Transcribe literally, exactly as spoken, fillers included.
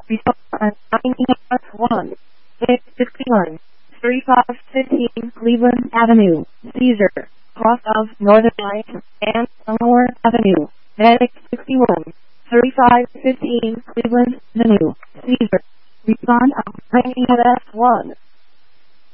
Respond nine E S one. six sixty-one. thirty-five fifteen Cleveland Avenue, Caesar, cross of Northern Lights and Elmore Avenue, Medic sixty-one. thirty-five fifteen Cleveland Avenue, Caesar. Respond of nine E S one.